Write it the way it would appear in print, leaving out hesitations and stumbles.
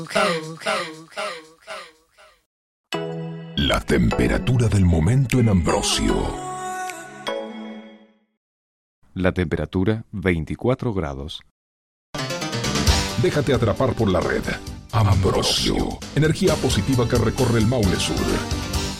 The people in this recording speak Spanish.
La temperatura del momento en Ambrosio. La temperatura 24 grados. Déjate atrapar por la red. Ambrosio. Energía positiva que recorre el Maule Sur.